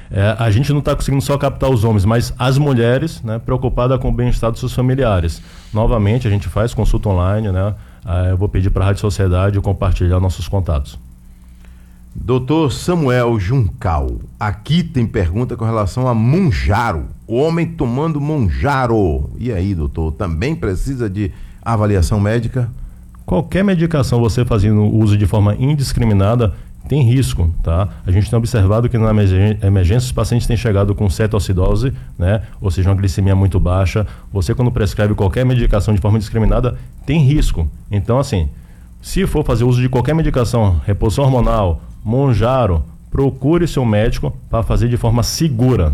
A gente não está conseguindo só captar os homens, mas as mulheres, né, preocupadas com o bem-estar dos seus familiares. Novamente, a gente faz consulta online, né? Eu vou pedir para a Rádio Sociedade compartilhar nossos contatos. Doutor Samuel Juncal, aqui tem pergunta com relação a Monjaro. O homem tomando Monjaro. E aí, doutor, também precisa de avaliação médica? Qualquer medicação você fazendo uso de forma indiscriminada tem risco, tá? A gente tem observado que na emergência os pacientes têm chegado com cetoacidose, né? Ou seja, uma glicemia muito baixa. Você, quando prescreve qualquer medicação de forma indiscriminada, tem risco. Então, assim, se for fazer uso de qualquer medicação, reposição hormonal, Monjaro, procure seu médico para fazer de forma segura.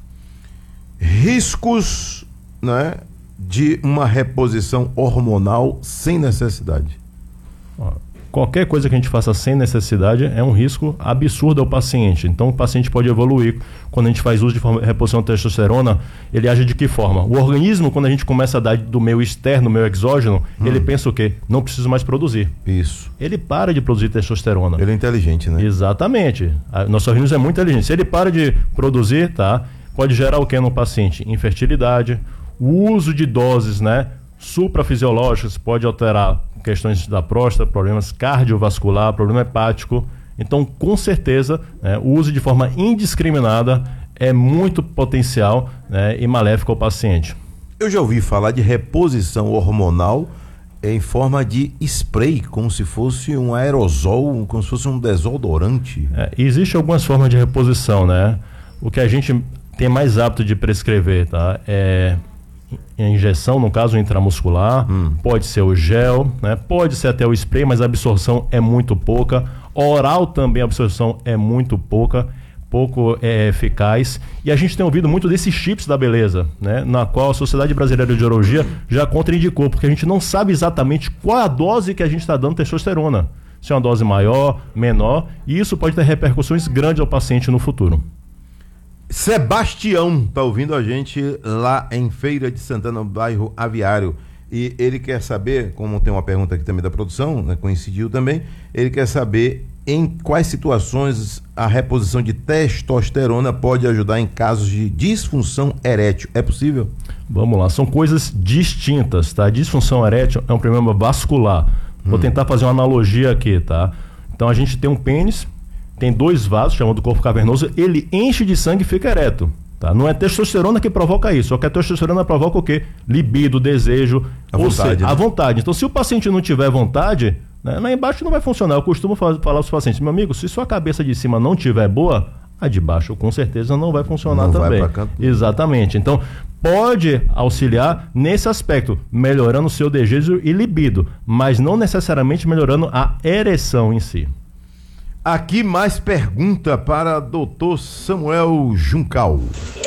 Riscos, né, de uma reposição hormonal sem necessidade. Qualquer coisa que a gente faça sem necessidade é um risco absurdo ao paciente. Então o paciente pode evoluir. Quando a gente faz uso de reposição de testosterona, ele age de que forma? O organismo, quando a gente começa a dar do meio externo, meio exógeno, ele pensa o quê? Não preciso mais produzir. Isso. Ele para de produzir testosterona. Ele é inteligente, né? Exatamente. Nosso organismo é muito inteligente. Se ele para de produzir, tá? Pode gerar o que no paciente? Infertilidade, o uso de doses, né, suprafisiológicas, pode alterar questões da próstata, problemas cardiovascular, problema hepático. Então, com certeza, né, o uso de forma indiscriminada é muito potencial, né, e maléfico ao paciente. Eu já ouvi falar de reposição hormonal em forma de spray, como se fosse um aerosol, como se fosse um desodorante. Existem algumas formas de reposição, né? O que a gente tem mais hábito de prescrever, tá? A injeção, no caso intramuscular, pode ser o gel, né? Pode ser até o spray, mas a absorção é muito pouca. Oral também a absorção é muito pouco eficaz. E a gente tem ouvido muito desses chips da beleza, né? Na qual a Sociedade Brasileira de Urologia já contraindicou, porque a gente não sabe exatamente qual a dose que a gente está dando testosterona. Se é uma dose maior, menor, e isso pode ter repercussões grandes ao paciente no futuro. Sebastião tá ouvindo a gente lá em Feira de Santana, no bairro Aviário, e ele quer saber, como tem uma pergunta aqui também da produção, né, coincidiu também, ele quer saber em quais situações a reposição de testosterona pode ajudar em casos de disfunção erétil. É possível? Vamos lá, são coisas distintas, tá? Disfunção erétil é um problema vascular. Vou tentar fazer uma analogia aqui, tá? Então a gente tem um pênis, tem dois vasos, chamado corpo cavernoso, ele enche de sangue e fica ereto. Tá? Não é testosterona que provoca isso, só que a testosterona provoca o quê? Libido, desejo, a vontade. Então, se o paciente não tiver vontade, né, lá embaixo não vai funcionar. Eu costumo falar aos pacientes, meu amigo, se sua cabeça de cima não tiver boa, a de baixo com certeza não vai funcionar também. Exatamente. Então, pode auxiliar nesse aspecto, melhorando o seu desejo e libido, mas não necessariamente melhorando a ereção em si. Aqui mais pergunta para Dr. Samuel Juncal.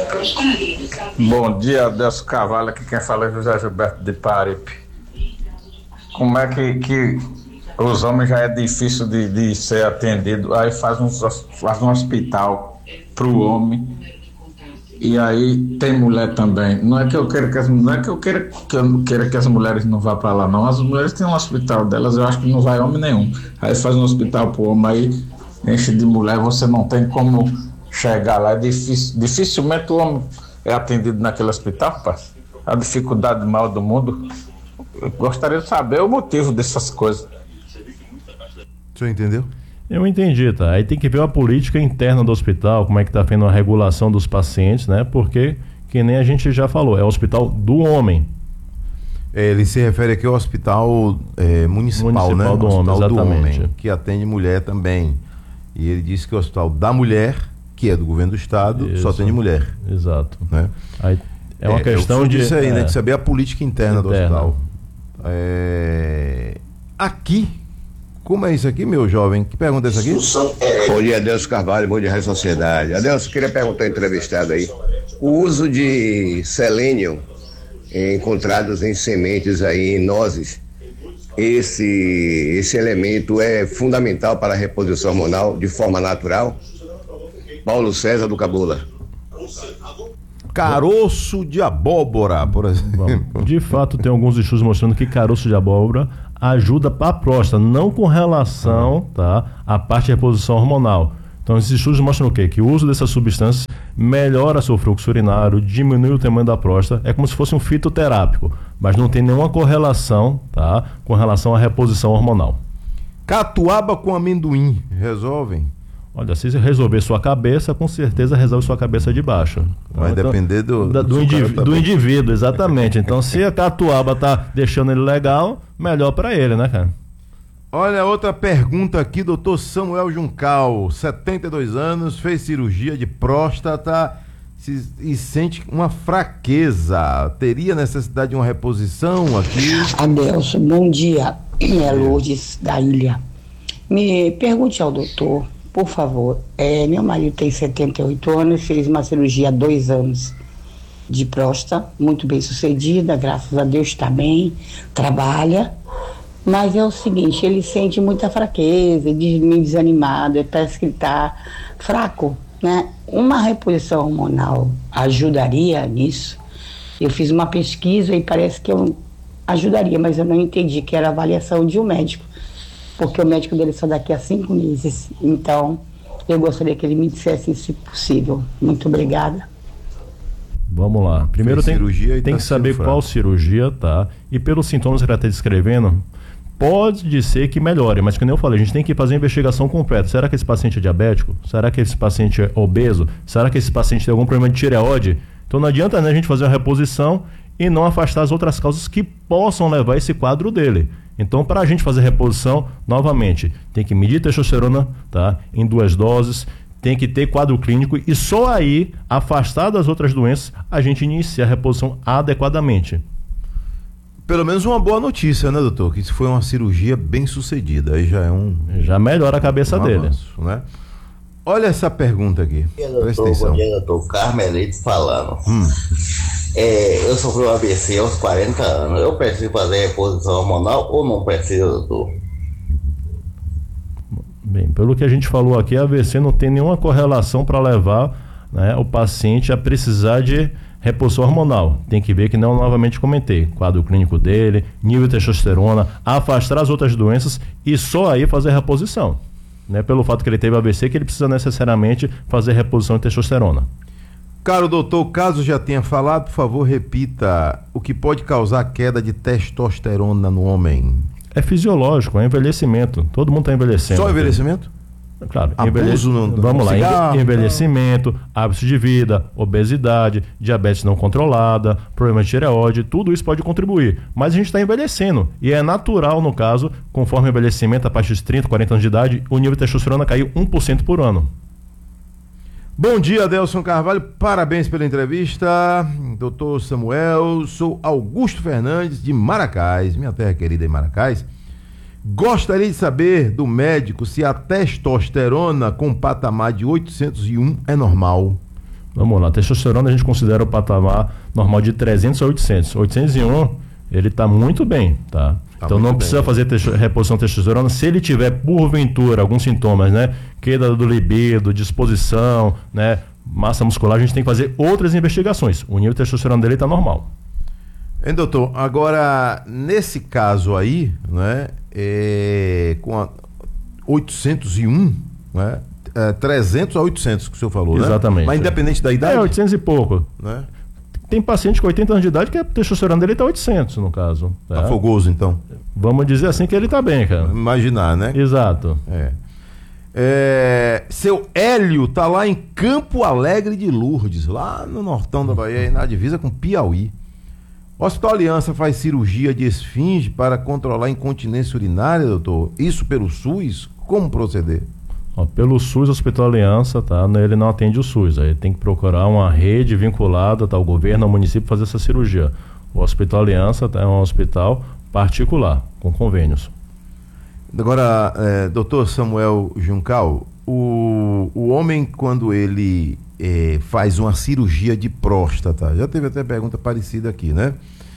Bom dia, Adelso Carvalho, aqui quem fala é José Gilberto de Paripe. Como é que os homens já é difícil de ser atendido, aí faz um hospital para o homem, e aí tem mulher também. Não é que eu queira que as mulheres não vá para lá, não. As mulheres têm um hospital delas, eu acho que não vai homem nenhum. Aí faz um hospital para o homem, aí enche de mulher, você não tem como chegar lá. É difícil, dificilmente o homem é atendido naquele hospital, rapaz. A dificuldade maior do mundo. Eu gostaria de saber o motivo dessas coisas. O senhor entendeu? Eu entendi, tá? Aí tem que ver a política interna do hospital, como é que tá tendo a regulação dos pacientes, né? Porque, que nem a gente já falou, é o hospital do homem. Ele se refere aqui ao hospital municipal, né? Do homem, hospital exatamente. Do homem, que atende mulher também. E ele disse que o hospital da mulher, que é do governo do estado, só atende mulher. Exato. Né? Aí é uma questão de... Isso aí, né? De saber a política interna do hospital. Aqui... Como é isso aqui, meu jovem? Que pergunta é essa aqui? Bom dia, Adelso Carvalho, bom dia, Rádio Sociedade. Adelso, queria perguntar ao entrevistado aí, o uso de selênio encontrados em sementes aí, em nozes, esse elemento é fundamental para a reposição hormonal de forma natural? Paulo César do Cabula. Caroço de abóbora, por exemplo. Bom, de fato, tem alguns estudos mostrando que caroço de abóbora ajuda para a próstata, não com relação, tá, à parte de reposição hormonal. Então, esses estudos mostram o quê? Que o uso dessas substâncias melhora seu fluxo urinário, diminui o tamanho da próstata, é como se fosse um fitoterápico, mas não tem nenhuma correlação, tá, com relação à reposição hormonal. Catuaba com amendoim, resolvem? Olha, se resolver sua cabeça, com certeza resolve sua cabeça de baixo. Vai depender do indivíduo, exatamente. Então, se a catuaba tá deixando ele legal, melhor para ele, né, cara? Olha, outra pergunta aqui, doutor Samuel Juncal, 72 anos, fez cirurgia de próstata e sente uma fraqueza. Teria necessidade de uma reposição aqui? Adelson, bom dia. É Lourdes da Ilha. Me pergunte ao doutor, por favor. Meu marido tem 78 anos, fez uma cirurgia há 2 anos de próstata, muito bem sucedida, graças a Deus está bem, trabalha. Mas é o seguinte, ele sente muita fraqueza, meio desanimado, parece que ele está fraco, né? Uma reposição hormonal ajudaria nisso? Eu fiz uma pesquisa e parece que eu ajudaria, mas eu não entendi que era avaliação de um médico, porque o médico dele só daqui a 5 meses. Então, eu gostaria que ele me dissesse se possível. Muito obrigada. Vamos lá. Primeiro tem que saber qual cirurgia, tá? E pelos sintomas que ele está descrevendo, pode ser que melhore, mas como eu falei, a gente tem que fazer a investigação completa. Será que esse paciente é diabético? Será que esse paciente é obeso? Será que esse paciente tem algum problema de tireoide? Então não adianta, né, a gente fazer uma reposição e não afastar as outras causas que possam levar a esse quadro dele. Então, para a gente fazer reposição, novamente, tem que medir testosterona, tá, em 2 doses, tem que ter quadro clínico e só aí, afastado das outras doenças, a gente inicia a reposição adequadamente. Pelo menos uma boa notícia, né, doutor? Que isso foi uma cirurgia bem sucedida. Aí já é já melhora a cabeça dele. Avanço, né? Olha essa pergunta aqui. Presta atenção. Bom dia, doutor. Carmelito falando. Eu sofri um AVC aos 40 anos. Eu preciso fazer reposição hormonal ou não preciso, doutor? Bem, pelo que a gente falou aqui, a AVC não tem nenhuma correlação para levar, né, o paciente a precisar de reposição hormonal. Tem que ver que não, novamente comentei, quadro clínico dele, nível de testosterona, afastar as outras doenças e só aí fazer a reposição. Não é pelo fato que ele teve AVC que ele precisa necessariamente fazer reposição de testosterona. Caro doutor, caso já tenha falado, por favor, repita o que pode causar queda de testosterona no homem. É fisiológico, é envelhecimento. Todo mundo está envelhecendo. Só envelhecimento? Claro, Vamos lá, cigarro, envelhecimento, hábitos de vida, obesidade, diabetes não controlada, problema de tireoide, tudo isso pode contribuir. Mas a gente está envelhecendo e é natural, no caso, conforme o envelhecimento, a partir de 30, 40 anos de idade, o nível de testosterona caiu 1% por ano. Bom dia, Adelson Carvalho, parabéns pela entrevista, doutor Samuel. Sou Augusto Fernandes de Maracás, minha terra querida em Maracás. Gostaria de saber do médico se a testosterona com patamar de 801 é normal. Vamos lá, a testosterona a gente considera o patamar normal de 300 a 800. 801, ele está muito bem, tá? Então não precisa fazer reposição de testosterona se ele tiver, porventura, alguns sintomas, né? Queda do libido, disposição, né? Massa muscular, a gente tem que fazer outras investigações. O nível de testosterona dele está normal. Hein, doutor? Agora, nesse caso aí, né? Com a 801, né? 300 a 800 que o senhor falou, exatamente, né? Mas independente da idade? 800 e pouco. Né? Tem paciente com 80 anos de idade que a testosterona dele está 800, no caso. Tá fogoso, então? Vamos dizer assim que ele está bem, cara. Imaginar, né? Exato. Seu Hélio tá lá em Campo Alegre de Lourdes, lá no nortão da Bahia, na divisa com Piauí. O Hospital Aliança faz cirurgia de esfinge para controlar a incontinência urinária, doutor? Isso pelo SUS? Como proceder? Pelo SUS, o Hospital Aliança, tá? Ele não atende o SUS. Aí tem que procurar uma rede vinculada, tá, ao governo, ao município, fazer essa cirurgia. O Hospital Aliança, tá, é um hospital particular, com convênios. Agora, doutor Samuel Juncal, o homem, quando ele faz uma cirurgia de próstata, já teve até pergunta parecida aqui, né?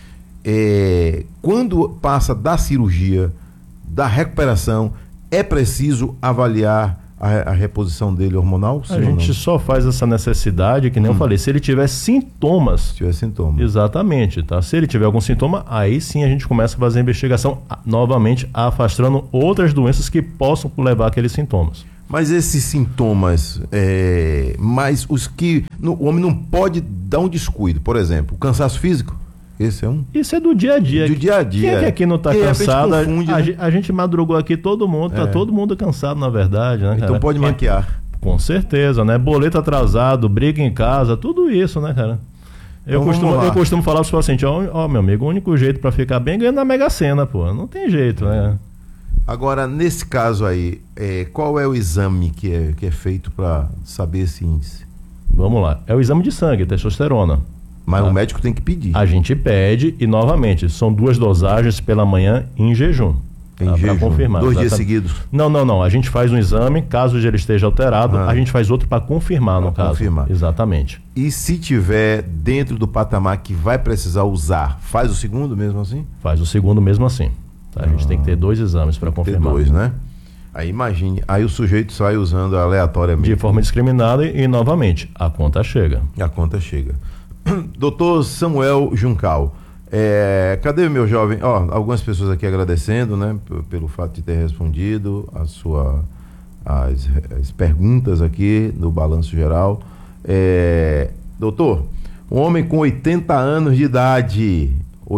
Quando passa da cirurgia, da recuperação, é preciso avaliar a reposição dele hormonal? A gente só faz essa necessidade, que nem eu falei, se ele tiver sintomas. Se tiver sintomas. Exatamente, tá? Se ele tiver algum sintoma, aí sim a gente começa a fazer a investigação novamente, afastando outras doenças que possam levar aqueles sintomas. Mas esses sintomas, mas os que o homem não pode dar um descuido, por exemplo, o cansaço físico, esse é um... Isso é do dia a dia. Do dia a dia. Quem é que aqui não está De cansado? repente confunde, né? A gente madrugou aqui, todo mundo, tá todo mundo cansado, na verdade, né, cara? Então pode maquiar. Com certeza, né? Boleto atrasado, briga em casa, tudo isso, né, cara? Eu costumo falar para os pacientes, ó, meu amigo, o único jeito para ficar bem é ganhando na Mega Sena, pô. Não tem jeito, né? Agora, nesse caso aí, qual é o exame que é feito para saber esse índice? Vamos lá. É o exame de sangue, testosterona. Mas o médico tem que pedir. A gente pede e, novamente, são 2 dosagens pela manhã em jejum. Em jejum. Para confirmar. 2 dias seguidos? Não. A gente faz um exame, caso ele esteja alterado, a gente faz outro para confirmar, no caso. Confirmar. Exatamente. E se tiver dentro do patamar que vai precisar usar, faz o segundo mesmo assim? Faz o segundo mesmo assim. A gente tem que ter 2 exames para confirmar. Ter 2, né? Aí imagine, aí o sujeito sai usando aleatoriamente. De forma discriminada e novamente, a conta chega. A conta chega. Doutor Samuel Juncal, cadê meu jovem? Algumas pessoas aqui agradecendo, né, pelo fato de ter respondido as perguntas aqui no Balanço Geral. Doutor, um homem com 80 anos de idade,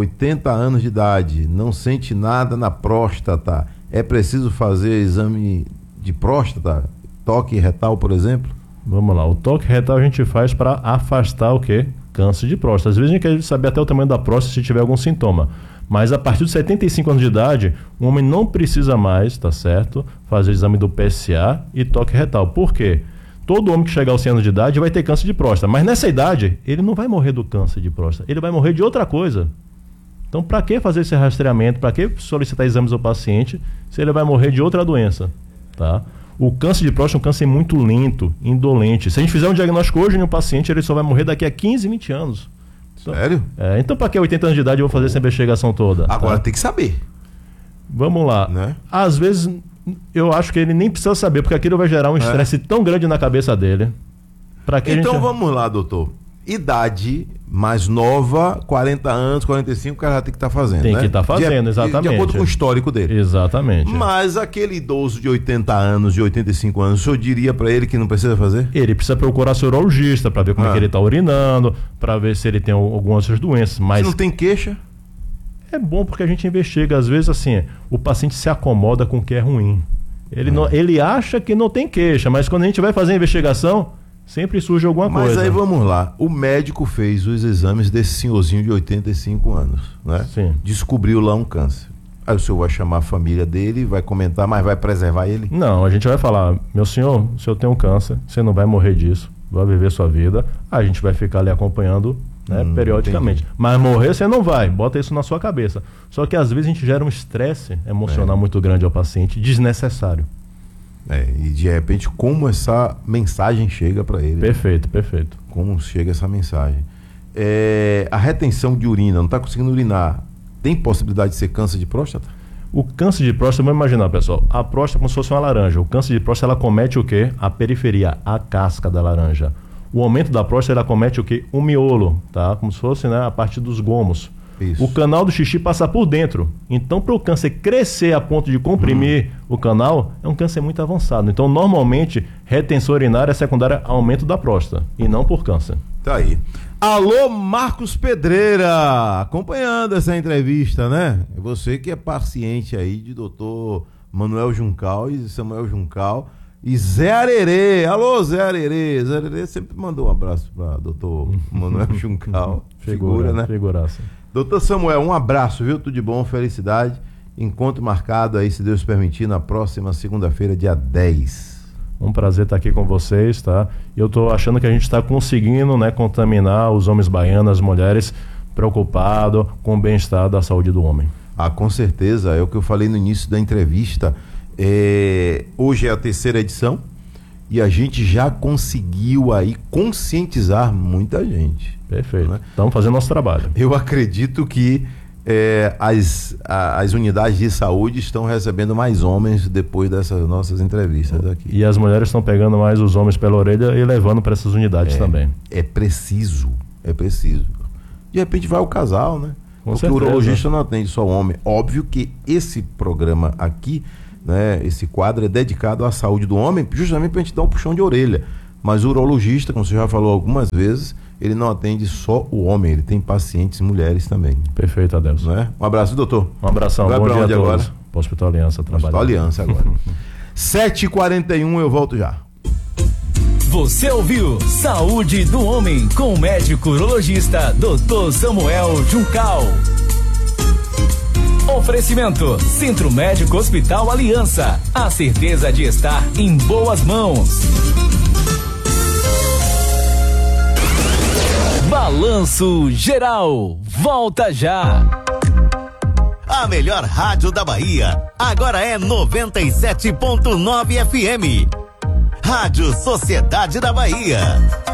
não sente nada na próstata, é preciso fazer exame de próstata, toque retal, por exemplo? Vamos lá, o toque retal a gente faz para afastar o quê? Câncer de próstata. Às vezes a gente quer saber até o tamanho da próstata se tiver algum sintoma. Mas a partir de 75 anos de idade, o homem não precisa mais, tá certo? Fazer o exame do PSA e toque retal. Por quê? Todo homem que chegar aos 100 anos de idade vai ter câncer de próstata. Mas nessa idade, ele não vai morrer do câncer de próstata. Ele vai morrer de outra coisa. Então, para que fazer esse rastreamento? Para que solicitar exames ao paciente se ele vai morrer de outra doença? Tá? O câncer de próstata é um câncer muito lento, indolente. Se a gente fizer um diagnóstico hoje no paciente, ele só vai morrer daqui a 15, 20 anos. Então, sério? Então, para que 80 anos de idade eu vou fazer essa investigação toda? Agora tem que saber. Vamos lá. Né? Às vezes, eu acho que ele nem precisa saber, porque aquilo vai gerar um estresse tão grande na cabeça dele. Então vamos lá, doutor. Idade mais nova, 40 anos, 45, o cara já tem que estar fazendo, Tem né? que estar fazendo, exatamente. De acordo com o histórico dele. Exatamente. Mas aquele idoso de 80 anos, de 85 anos, o senhor diria para ele que não precisa fazer? Ele precisa procurar seu urologista para ver como é que ele está urinando, para ver se ele tem algumas outras doenças. Mas se não tem queixa? É bom porque a gente investiga. Às vezes, assim, o paciente se acomoda com o que é ruim. Ele acha que não tem queixa, mas quando a gente vai fazer a investigação, sempre surge alguma coisa. Mas aí vamos lá, o médico fez os exames desse senhorzinho de 85 anos, né? Sim. Descobriu lá um câncer. Aí o senhor vai chamar a família dele, vai comentar, mas vai preservar ele? Não, a gente vai falar, meu senhor, o senhor tem um câncer, você não vai morrer disso, vai viver sua vida, a gente vai ficar ali acompanhando, né, periodicamente. Entendi. Mas morrer você não vai, bota isso na sua cabeça. Só que às vezes a gente gera um estresse emocional muito grande ao paciente, desnecessário. E de repente como essa mensagem chega para ele. Perfeito. Como chega essa mensagem. A retenção de urina, não está conseguindo urinar, tem possibilidade de ser câncer de próstata? O câncer de próstata, vamos imaginar, pessoal, a próstata é como se fosse uma laranja. O câncer de próstata, ela comete o quê? A periferia, a casca da laranja. O aumento da próstata, ela comete o quê? O miolo, tá? Como se fosse, né, a parte dos gomos. Isso. O canal do xixi passa por dentro. Então, para o câncer crescer a ponto de comprimir o canal, é um câncer muito avançado. Então, normalmente, retenção urinária é secundária a aumento da próstata e não por câncer. Tá aí. Alô, Marcos Pedreira, acompanhando essa entrevista, né? É você que é paciente aí de doutor Manuel Juncal e Samuel Juncal e Zé Arerê. Alô, Zé Arerê. Zé Arerê sempre mandou um abraço para doutor Manuel Juncal. Figura, né? Figuraça. Doutor Samuel, um abraço, viu? Tudo de bom, felicidade. Encontro marcado aí, se Deus permitir, na próxima segunda-feira, dia 10. Um prazer estar aqui com vocês, tá? E eu tô achando que a gente está conseguindo, né, contaminar os homens baianos, as mulheres, preocupados com o bem-estar da saúde do homem. Com certeza, é o que eu falei no início da entrevista. Hoje é a 3ª edição e a gente já conseguiu aí conscientizar muita gente. Perfeito. Né? Estamos fazendo nosso trabalho. Eu acredito que as unidades de saúde estão recebendo mais homens depois dessas nossas entrevistas aqui. E as mulheres estão pegando mais os homens pela orelha e levando para essas unidades também. É preciso. De repente vai o casal, né? Com Porque certeza. o urologista não atende só o homem. Óbvio que esse programa aqui né? Esse quadro é dedicado à saúde do homem, justamente para a gente dar um puxão de orelha. Mas o urologista, como você já falou algumas vezes, ele não atende só o homem, ele tem pacientes mulheres também. Perfeito, Adelson. Né? Um abraço, doutor. Um abração. Vai bom pra dia onde a todos. agora? Para o Hospital Aliança trabalhar. Hospital Aliança agora. 7h41, eu volto já. Você ouviu Saúde do Homem com o médico urologista Dr. Samuel Juncal. Oferecimento Centro Médico Hospital Aliança. A certeza de estar em boas mãos. Balanço Geral. Volta já. A melhor rádio da Bahia agora é 97.9 FM. Rádio Sociedade da Bahia.